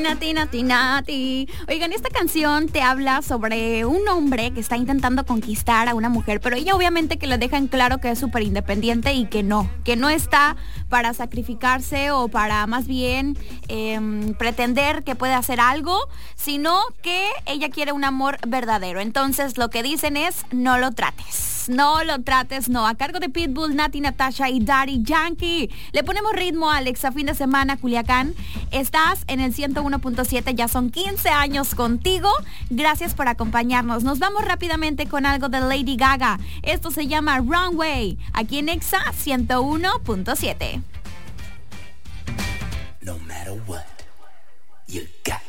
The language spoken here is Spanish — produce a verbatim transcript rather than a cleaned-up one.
Nati, nati, nati. Oigan, esta canción te habla sobre un hombre que está intentando conquistar a una mujer, pero ella obviamente que le deja en claro que es súper independiente y que no, que no está para sacrificarse o para más bien eh, pretender que puede hacer algo, sino que ella quiere un amor verdadero. Entonces lo que dicen es, no lo trates. No lo trates, no. A cargo de Pitbull, Nati, Natasha y Daddy Yankee. Le ponemos ritmo a Alexa, fin de semana, Culiacán. Estás en el ciento uno punto siete, ya son quince años contigo. Gracias por acompañarnos. Nos vamos rápidamente con algo de Lady Gaga. Esto se llama Runway, aquí en Exa ciento uno punto siete. No matter what, you got